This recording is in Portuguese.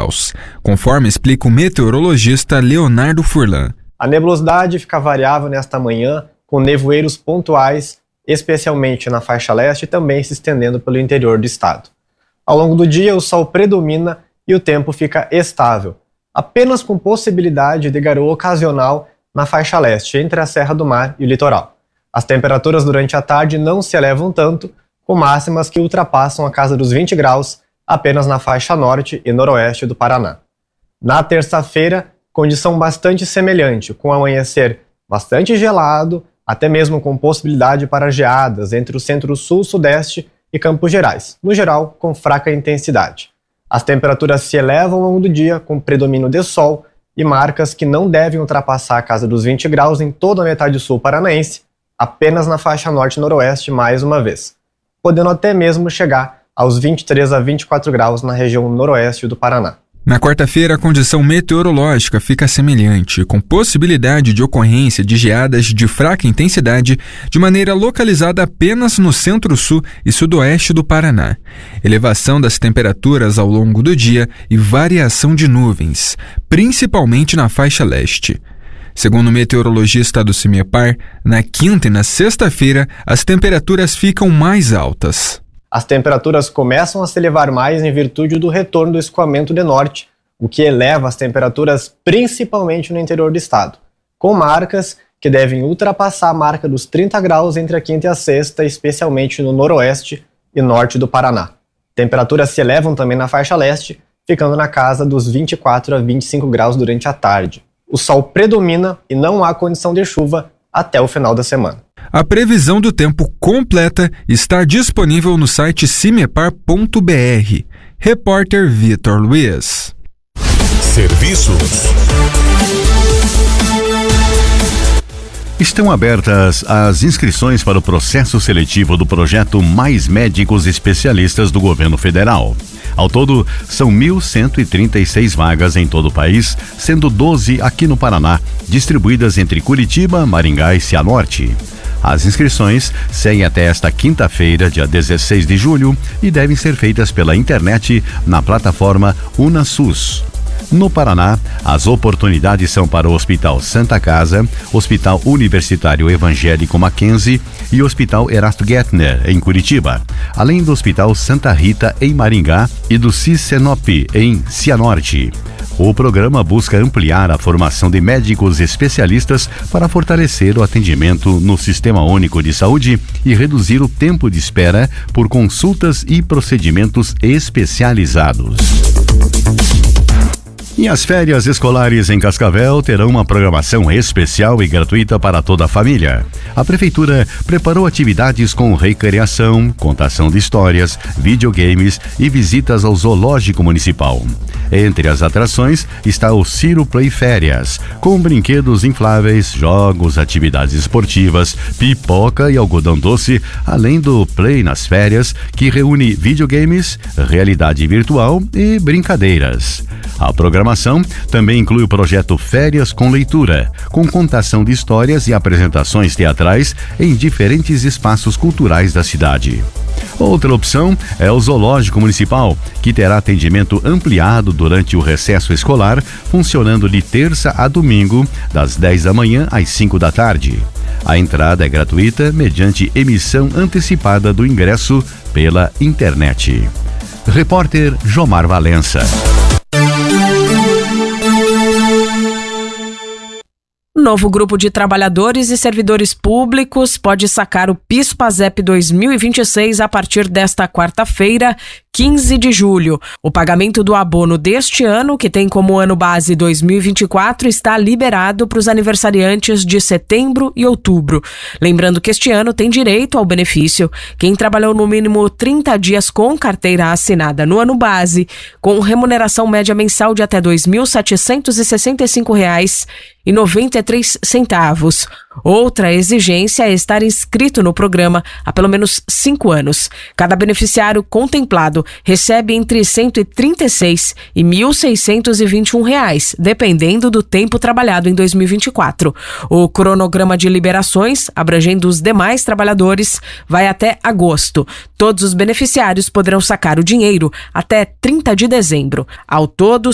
graus, conforme explica o meteorologista Leonardo Furlan. A nebulosidade fica variável nesta manhã, com nevoeiros pontuais, especialmente na faixa leste e também se estendendo pelo interior do estado. Ao longo do dia, o sol predomina e o tempo fica estável, apenas com possibilidade de garoa ocasional na faixa leste, entre a Serra do Mar e o litoral. As temperaturas durante a tarde não se elevam tanto, com máximas que ultrapassam a casa dos 20 graus apenas na faixa norte e noroeste do Paraná. Na terça-feira, condição bastante semelhante, com amanhecer bastante gelado, até mesmo com possibilidade para geadas entre o centro-sul, sudeste e Campos Gerais, no geral com fraca intensidade. As temperaturas se elevam ao longo do dia, com predomínio de sol e marcas que não devem ultrapassar a casa dos 20 graus em toda a metade sul paranaense, apenas na faixa norte e noroeste mais uma vez, podendo até mesmo chegar aos 23 a 24 graus na região noroeste do Paraná. Na quarta-feira, a condição meteorológica fica semelhante, com possibilidade de ocorrência de geadas de fraca intensidade de maneira localizada apenas no centro-sul e sudoeste do Paraná. Elevação das temperaturas ao longo do dia e variação de nuvens, principalmente na faixa leste. Segundo o meteorologista do CIMEPAR, na quinta e na sexta-feira, as temperaturas ficam mais altas. As temperaturas começam a se elevar mais em virtude do retorno do escoamento de norte, o que eleva as temperaturas principalmente no interior do estado, com marcas que devem ultrapassar a marca dos 30 graus entre a quinta e a sexta, especialmente no noroeste e norte do Paraná. Temperaturas se elevam também na faixa leste, ficando na casa dos 24 a 25 graus durante a tarde. O sol predomina e não há condição de chuva até o final da semana. A previsão do tempo completa está disponível no site cimepar.br. Repórter Vitor Luiz. Serviços. Estão abertas as inscrições para o processo seletivo do projeto Mais Médicos Especialistas do Governo Federal. Ao todo, são 1.136 vagas em todo o país, sendo 12 aqui no Paraná, distribuídas entre Curitiba, Maringá e Cianorte. As inscrições seguem até esta quinta-feira, dia 16 de julho, e devem ser feitas pela internet na plataforma UnaSUS. No Paraná, as oportunidades são para o Hospital Santa Casa, Hospital Universitário Evangélico Mackenzie e Hospital Erasto Gettner, em Curitiba, além do Hospital Santa Rita, em Maringá, e do Cicenop, em Cianorte. O programa busca ampliar a formação de médicos especialistas para fortalecer o atendimento no Sistema Único de Saúde e reduzir o tempo de espera por consultas e procedimentos especializados. E as férias escolares em Cascavel terão uma programação especial e gratuita para toda a família. A Prefeitura preparou atividades com recreação, contação de histórias, videogames e visitas ao Zoológico Municipal. Entre as atrações está o Ciro Play Férias, com brinquedos infláveis, jogos, atividades esportivas, pipoca e algodão doce, além do Play nas Férias, que reúne videogames, realidade virtual e brincadeiras. A programação também inclui o projeto Férias com Leitura, com contação de histórias e apresentações teatrais em diferentes espaços culturais da cidade. Outra opção é o Zoológico Municipal, que terá atendimento ampliado durante o recesso escolar, funcionando de terça a domingo, das 10 da manhã às 5 da tarde. A entrada é gratuita mediante emissão antecipada do ingresso pela internet. Repórter Jomar Valença. Novo grupo de trabalhadores e servidores públicos pode sacar o PIS/PASEP 2026 a partir desta quarta-feira, 15 de julho. O pagamento do abono deste ano, que tem como ano base 2024, está liberado para os aniversariantes de setembro e outubro. Lembrando que este ano tem direito ao benefício quem trabalhou no mínimo 30 dias com carteira assinada no ano base, com remuneração média mensal de até R$ 2.765,93. Outra exigência é estar inscrito no programa há pelo menos 5 anos. Cada beneficiário contemplado recebe entre R$ 136 e R$ 1.621, dependendo do tempo trabalhado em 2024. O cronograma de liberações, abrangendo os demais trabalhadores, vai até agosto. Todos os beneficiários poderão sacar o dinheiro até 30 de dezembro. Ao todo,